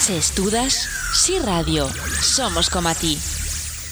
Se estudas, si radio, somos como a ti.